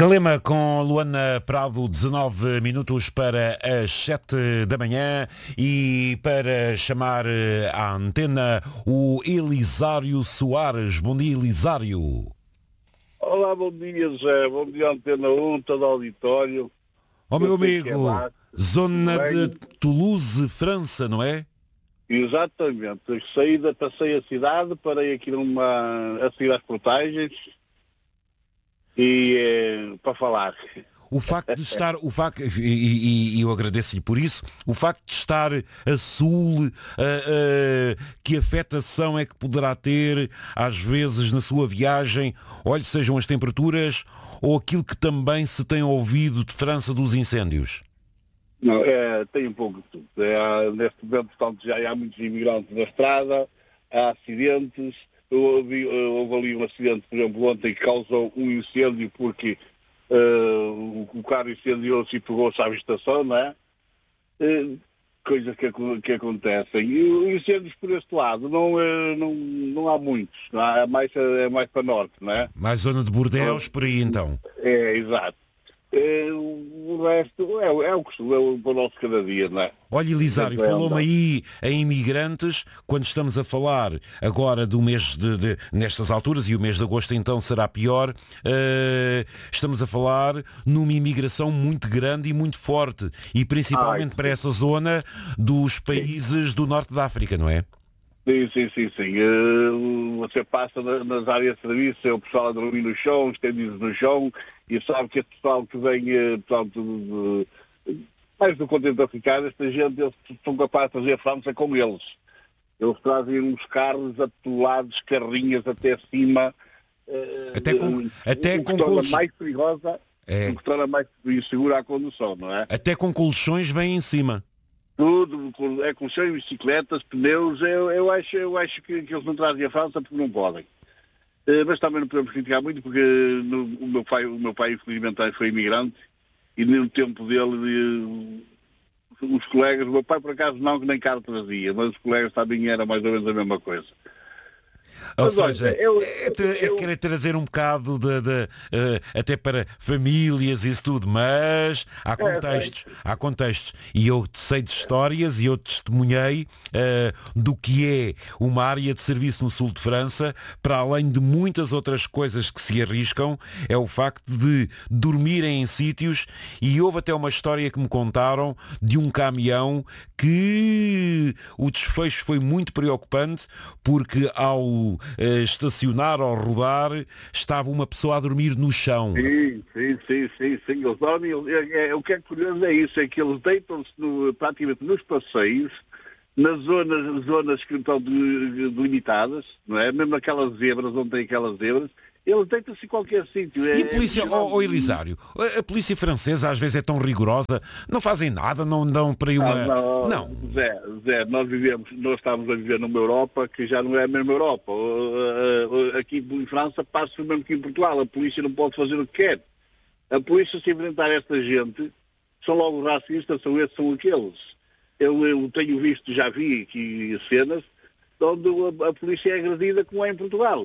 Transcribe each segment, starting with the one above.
Calema com Luana Prado, 19 minutos para as 7 da manhã, e para chamar à antena o Elisário Soares. Bom dia, Elisário. Olá, bom dia, José. Bom dia, Antena 1, todo o auditório. Meu amigo, zona de Toulouse, França, não é? Exatamente. Passei a cidade, parei aqui a seguir às portagens e para falar. O facto de estar, e eu agradeço-lhe por isso, o facto de estar a sul, que afetação é que poderá ter, às vezes, na sua viagem, olhe, sejam as temperaturas, ou aquilo que também se tem ouvido de França dos incêndios? Não, tem um pouco de tudo. Neste momento, portanto, já há muitos imigrantes na estrada, há acidentes. Houve ali um acidente, por exemplo, ontem, que causou um incêndio porque o carro incendiou-se e pegou-se à vegetação, não é? Coisas que acontecem. E incêndios por este lado não há muitos. Não há, é mais para norte, não é? Mais zona de Bordeaux, por aí então. Exato. O resto é o costume, é o nosso cada dia, não é? Olha, Elisário, falou-me aí em imigrantes, quando estamos a falar agora do mês nestas alturas, e o mês de agosto então será pior, estamos a falar numa imigração muito grande e muito forte, e principalmente para essa zona dos países do norte da África, não é? Sim. Você passa nas áreas de serviço, é o pessoal a dormir no chão, estendidos no chão, e sabe que este pessoal que vem, portanto, mais do continente africano, esta gente, eles são capazes de fazer a França com eles. Eles trazem uns carros atolados, carrinhas até cima, até o com que torna mais perigosa, o que torna mais insegura a condução, não é? Até com colchões vem em cima. Tudo, colchões, bicicletas, pneus. Eu acho que eles não trazem a França porque não podem. Mas também não podemos criticar muito porque o meu pai infelizmente foi imigrante e no tempo dele os colegas, o meu pai por acaso não, que nem carro trazia, mas os colegas também era mais ou menos a mesma coisa. Ou seja, querer trazer um bocado até para famílias e isso tudo, mas há contextos. E eu sei de histórias e eu testemunhei do que é uma área de serviço no sul de França, para além de muitas outras coisas que se arriscam, é o facto de dormirem em sítios, e houve até uma história que me contaram de um caminhão que o desfecho foi muito preocupante, porque ao estacionar ou rodar estava uma pessoa a dormir no chão. Sim. Eles dormem. O que é curioso é isso, é que eles deitam-se praticamente nos passeios, nas zonas que estão delimitadas, não é? Mesmo aquelas zebras, onde tem aquelas zebras, eles deitam-se em qualquer sítio. E a polícia, Elisário, a polícia francesa às vezes é tão rigorosa, não fazem nada, não dão para aí uma... Não. Zé, nós estamos a viver numa Europa que já não é a mesma Europa. Aqui em França passa o mesmo que em Portugal, a polícia não pode fazer o que quer. A polícia, se enfrentar esta gente, são logo racistas, são esses, são aqueles. Eu tenho visto, já vi aqui cenas, onde a polícia é agredida como é em Portugal.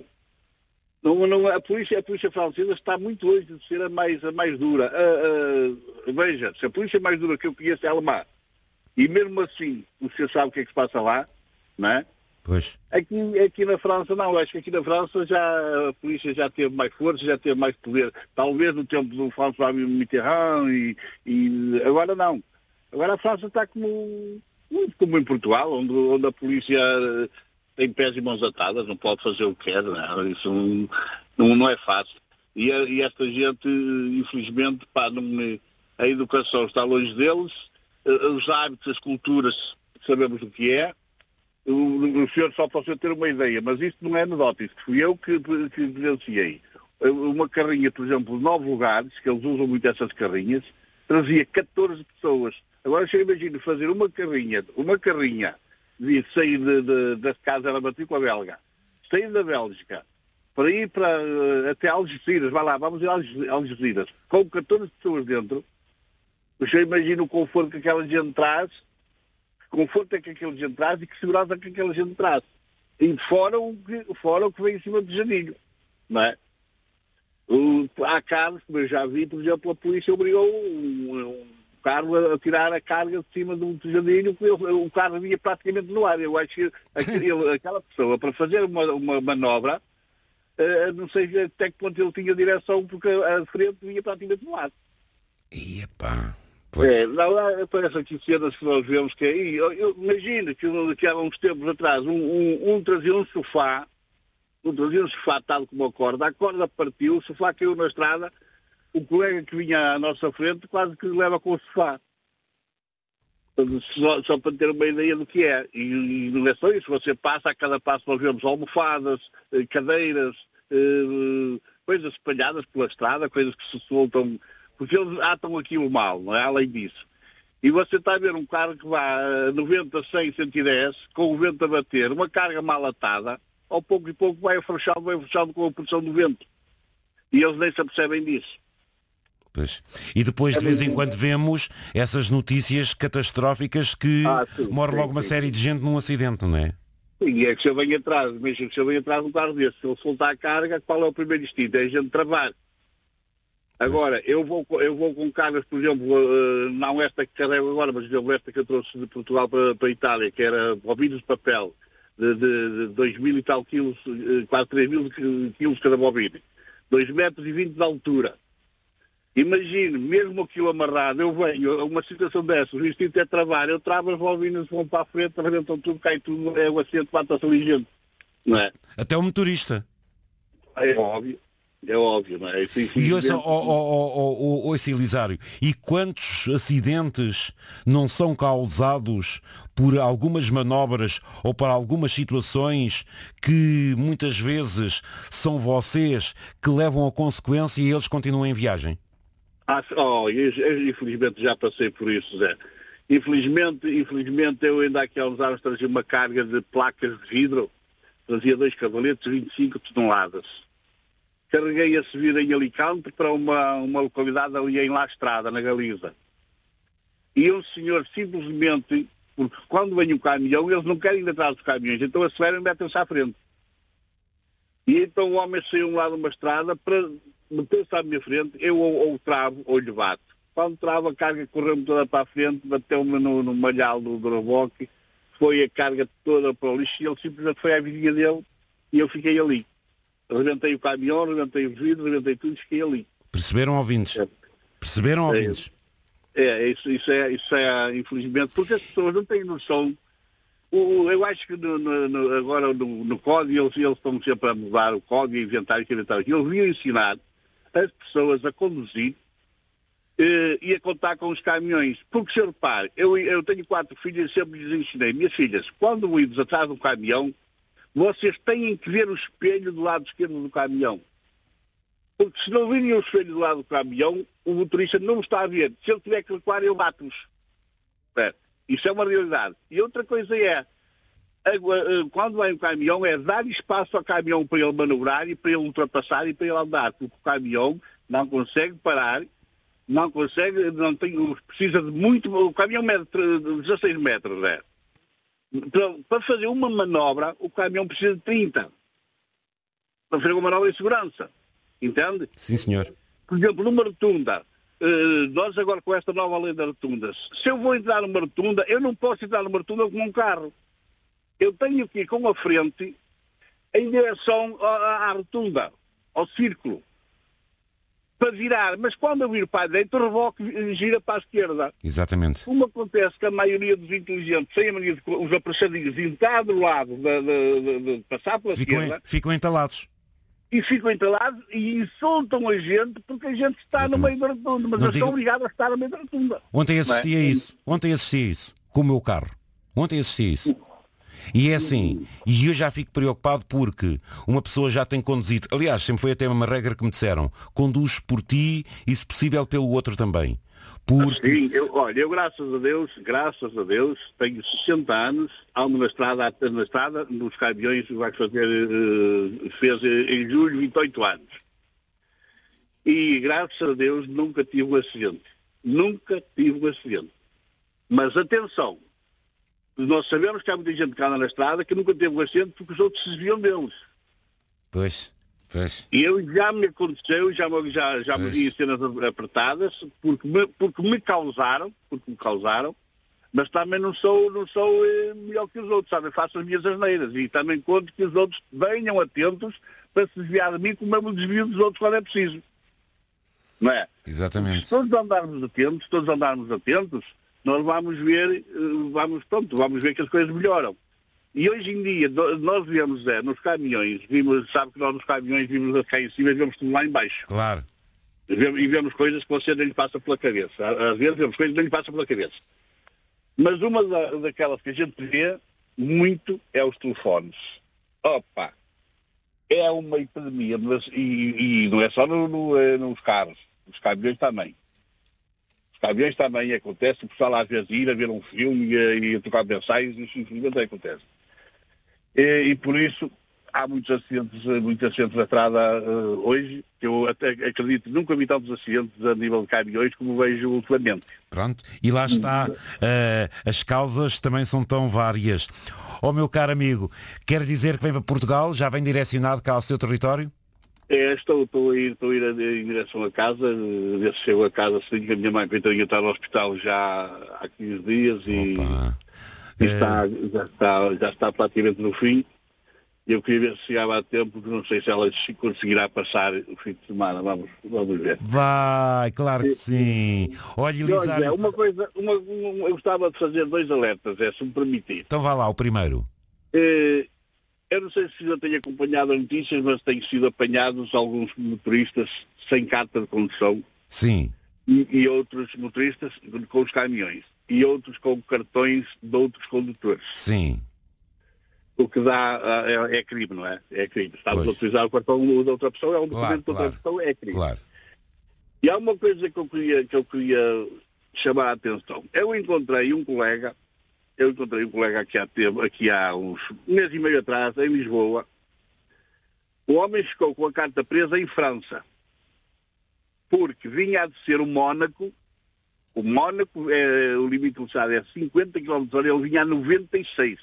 A polícia francesa está muito longe de ser a mais dura. Veja, se a polícia mais dura que eu conheço é a alemã, e mesmo assim o senhor sabe o que é que se passa lá, não é? Pois. Aqui na França não, acho que aqui na França a polícia já teve mais força, já teve mais poder. Talvez no tempo do François Mitterrand e agora não. Agora a França está como em Portugal, onde a polícia tem pés e mãos atadas, não pode fazer o que quer, não. Isso não é fácil. E esta gente, infelizmente, a educação está longe deles, os hábitos, as culturas, sabemos o que é. O senhor, só para o senhor ter uma ideia, mas isto não é anedota, isto fui eu que vivenciei. Uma carrinha, por exemplo, de 9 lugares, que eles usam muito essas carrinhas, trazia 14 pessoas. Agora, se eu imagino fazer uma carrinha de sair da casa da matrícula belga, sair da Bélgica, para ir até Algeciras, vamos ir a Algeciras, com 14 pessoas dentro, eu imagino o conforto que aquela gente traz, e que segurança que aquela gente traz. E fora o que vem em cima do Janilho, não é? Há carros, como eu já vi, por exemplo, a polícia obrigou um carro a tirar a carga de cima do jardim, o carro vinha praticamente no ar. Eu acho que aquela pessoa, para fazer uma manobra, não sei até que ponto ele tinha direção, porque a frente vinha praticamente no ar. E epá, pois. Parece aqui cenas que nós vemos que aí, eu imagino que há uns tempos atrás, trazia um sofá tal como a corda partiu, o sofá caiu na estrada, o colega que vinha à nossa frente quase que leva com o sofá. Só para ter uma ideia do que é. E não é só isso, você passa, a cada passo nós vemos almofadas, cadeiras, coisas espalhadas pela estrada, coisas que se soltam, porque eles atam aquilo mal, não é? Além disso. E você está a ver um carro que vá a 90, 100, 110, com o vento a bater, uma carga mal atada, ao pouco e pouco vai afrouxando com a pressão do vento. E eles nem se apercebem disso. Pois. E depois de vez em quando vemos essas notícias catastróficas que morre logo uma série de gente num acidente, não é? Sim, é que se eu venho atrás, mesmo que se eu venho atrás de um carro desse, se ele soltar a carga, qual é o primeiro instinto? É a gente travar. Agora, eu vou com cargas, por exemplo, não esta que carrego agora, mas por exemplo, esta que eu trouxe de Portugal para a Itália, que era bobinas de papel, de 2.000 e tal quilos, quase 3.000 quilos cada bobina, 2,20 metros de altura. Imagine, mesmo aquilo amarrado, eu venho a uma situação dessas, o instinto é travar, eu travo, as bobinas vão para a frente, arrebentam tudo, cai tudo, é o assento, mata-se ali gente, não é? Até o motorista. É óbvio, não é? E ouça, Elisário, e quantos acidentes não são causados por algumas manobras ou por algumas situações que muitas vezes são vocês que levam a consequência e eles continuam em viagem? Eu infelizmente já passei por isso, Zé. Infelizmente eu ainda aqui há uns anos trazia uma carga de placas de vidro, trazia 2 cavaletes, 25 toneladas. Carreguei a subir em Alicante para uma localidade ali em La Estrada, na Galiza. E o senhor simplesmente, porque quando vem o caminhão, eles não querem ir atrás dos caminhões, então aceleram e metem-se à frente. E então o homem saiu lá de uma estrada para meter-se à minha frente, eu ou travo ou lhe bato. Quando travo, a carga correu-me toda para a frente, bateu-me no malhal do reboque, foi a carga toda para o lixo e ele simplesmente foi à vizinha dele e eu fiquei ali. Rebentei o caminhão, rebentei os vidros, rebentei tudo e fiquei ali. Perceberam, ouvintes? Perceberam, ouvintes? Isso é, infelizmente, porque as pessoas não têm noção. Eu acho que agora no código eles estão sempre a mudar o código, a inventar aquilo. Eles deviam ensinar as pessoas a conduzir e a contar com os caminhões. Porque, se eu repare, eu tenho 4 filhas e sempre lhes ensinei. Minhas filhas, quando ides atrás do caminhão, vocês têm que ver o espelho do lado esquerdo do caminhão. Porque se não virem o espelho do lado do caminhão, o motorista não está a ver. Se ele tiver que recuar, eu bato-os. Isso é uma realidade. E outra coisa é, quando vai um caminhão, é dar espaço ao caminhão para ele manobrar e para ele ultrapassar e para ele andar. Porque o caminhão não consegue parar, precisa de muito... O caminhão mede 16 metros, Para fazer uma manobra, o caminhão precisa de 30. Para fazer uma manobra de segurança. Entende? Sim, senhor. Por exemplo, numa rotunda, nós agora com esta nova lei das rotundas, se eu vou entrar numa rotunda, eu não posso entrar numa rotunda com um carro. Eu tenho que ir com a frente em direção à rotunda, ao círculo, para virar. Mas quando eu viro para a direita, o reboque gira para a esquerda. Exatamente. Como acontece que a maioria dos inteligentes, sem a mania de os apressadinhos entrar do lado, de passar pela esquerda... Ficam entalados. E ficam entalados e insultam a gente porque a gente está no meio da rotunda, mas eles estão obrigados a estar no meio da rotunda. Ontem assisti a isso, com o meu carro. Ontem assisti a isso. E é assim, e eu já fico preocupado porque uma pessoa já tem conduzido, aliás, sempre foi até uma regra que me disseram, conduz por ti e, se possível, pelo outro também. Porque... Sim, eu graças a Deus, tenho 60 anos, ando na estrada, nos caminhões, fez em julho 28 anos. E graças a Deus nunca tive um acidente. Mas atenção, nós sabemos que há muita gente que anda na estrada que nunca teve um acidente porque os outros se desviam deles. Pois. Pois. E já me aconteceu, já me vi em cenas apertadas, porque me causaram, mas também não sou melhor que os outros, sabe? Faço as minhas asneiras e também conto que os outros venham atentos para se desviar de mim, como eu me desvio dos outros quando é preciso. Não é? Exatamente. Se todos andarmos atentos, nós vamos ver que as coisas melhoram. E hoje em dia, nós vemos nos caminhões, sabe que nós nos caminhões vimos cá em cima e vemos tudo lá em baixo. Claro. E vemos coisas que você nem lhe passa pela cabeça. Às vezes vemos coisas que nem lhe passa pela cabeça. Mas uma daquelas que a gente vê muito é os telefones. Opa! É uma epidemia, e não é só nos carros, os caminhões também. Os caminhões também acontece, o pessoal às vezes ir a ver um filme e a tocar mensagens, isso infelizmente acontece. E por isso há muitos acidentes na estrada hoje, que eu até acredito nunca vi tantos acidentes a nível de caminhões como vejo ultimamente. Pronto, e lá está, as causas também são tão várias. Meu caro amigo, quer dizer que vem para Portugal, já vem direcionado cá ao seu território? Estou a ir em direção a casa, ver se chego a casa, sei que a minha mãe coitadinha está no hospital já há 15 dias e já está praticamente no fim. Eu queria ver se chegava a tempo, porque não sei se ela conseguirá passar o fim de semana. Vamos ver. Vai, claro que sim. Olha, Elisário... uma coisa, eu gostava de fazer 2 alertas, se me permitir. Então vá lá, o primeiro. Eu não sei se já tenho acompanhado as notícias, mas têm sido apanhados alguns motoristas sem carta de condução. Sim. E outros motoristas com os caminhões. E outros com cartões de outros condutores. Sim. O que dá é crime, não é? É crime. Estamos a utilizar o cartão da outra pessoa, é um documento da outra pessoa, é crime. Claro. E há uma coisa que eu queria chamar a atenção. Eu encontrei um colega aqui há uns mês e meio atrás, em Lisboa. O homem ficou com a carta presa em França. Porque vinha de ser o Mónaco. O Mónaco, o limite velocidade é 50 km/h, ele vinha a 96.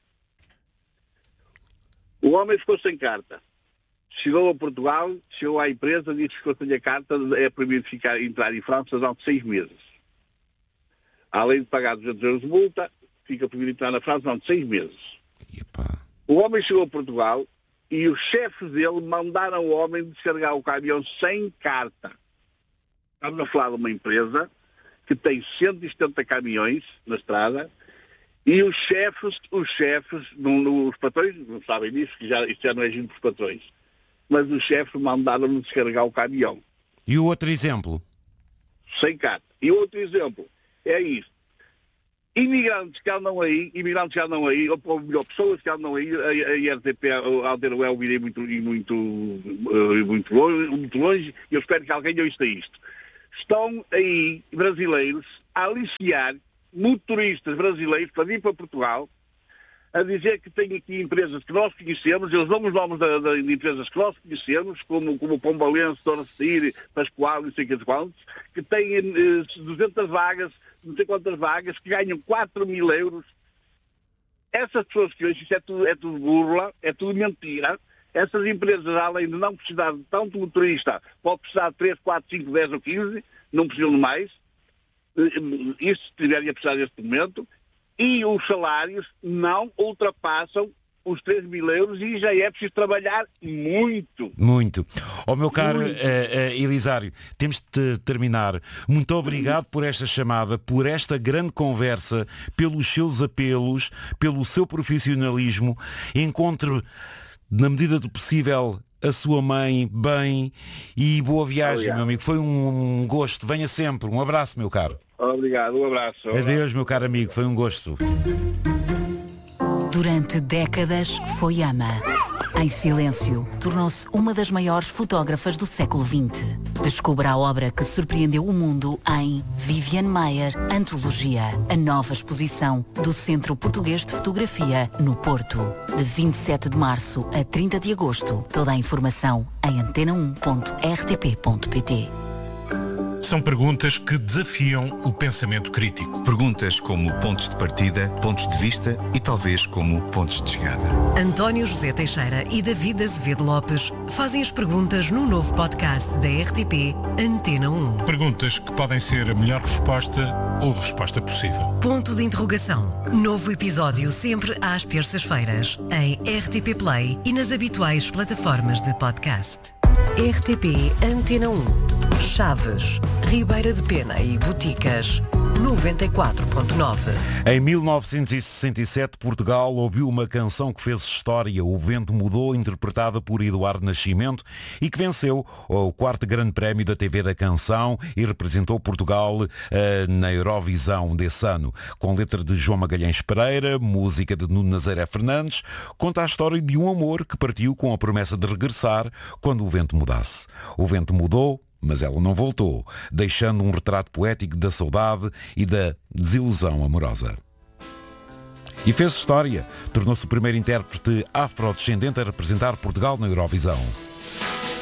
O homem ficou sem carta. Chegou a Portugal, chegou à empresa, disse que ficou sem a carta, é proibido entrar em França durante 6 meses. Além de pagar 200 euros de multa, fica proibido entrar na França durante 6 meses. Epa. O homem chegou a Portugal e os chefes dele mandaram o homem descarregar o caminhão sem carta. Estamos a falar de uma empresa que tem 170 caminhões na estrada. E os chefes, os patrões, não sabem disso, que isto já não é giro para os patrões, mas os chefes mandaram-me descarregar o caminhão. E o outro exemplo? Sem carta. E o outro exemplo é isto. Imigrantes que andam aí, ou melhor, pessoas que andam aí, a RTP, a Aldeira é ouvir muito longe, e eu espero que alguém ouça isto. Estão aí brasileiros a aliciar motoristas brasileiros para vir para Portugal, a dizer que tem aqui empresas que nós conhecemos, eles dão os nomes de empresas que nós conhecemos, como Pombalense, Torcir, Pascoal, não sei quantos, que têm 200 vagas, não sei quantas vagas, que ganham 4.000 euros. Essas pessoas que hoje, isso é tudo burla, é tudo mentira. Essas empresas, além de não precisar de tanto motorista, pode precisar de 3, 4, 5, 10 ou 15, não precisam de mais. Isso se tiverem a precisar neste momento, e os salários não ultrapassam os 3.000 euros e já é preciso trabalhar muito. Muito. Meu caro Elisário, temos de terminar. Muito obrigado por esta chamada, por esta grande conversa, pelos seus apelos, pelo seu profissionalismo. Encontre, na medida do possível, a sua mãe bem e boa viagem, meu amigo. Foi um gosto. Venha sempre. Um abraço, meu caro. Obrigado, um abraço. Adeus, meu caro amigo. Foi um gosto. Durante décadas foi ama. Em silêncio, tornou-se uma das maiores fotógrafas do século XX. Descubra a obra que surpreendeu o mundo em Vivian Maier, Antologia, a nova exposição do Centro Português de Fotografia, no Porto. De 27 de março a 30 de agosto. Toda a informação em antena1.rtp.pt. São perguntas que desafiam o pensamento crítico. Perguntas como pontos de partida, pontos de vista e talvez como pontos de chegada. António José Teixeira e David Azevedo Lopes fazem as perguntas no novo podcast da RTP Antena 1. Perguntas que podem ser a melhor resposta ou a resposta possível. Ponto de interrogação. Novo episódio sempre às terças-feiras em RTP Play e nas habituais plataformas de podcast. RTP Antena 1. Chaves, Ribeira de Pena e Boticas, 94.9. Em 1967, Portugal ouviu uma canção que fez história, O Vento Mudou, interpretada por Eduardo Nascimento, e que venceu o 4º Grande Prémio da TV da Canção e representou Portugal na Eurovisão desse ano. Com letra de João Magalhães Pereira, música de Nuno Nazaré Fernandes, conta a história de um amor que partiu com a promessa de regressar quando o vento mudasse. O vento mudou, mas ela não voltou, deixando um retrato poético da saudade e da desilusão amorosa. E fez história. Tornou-se o primeiro intérprete afrodescendente a representar Portugal na Eurovisão.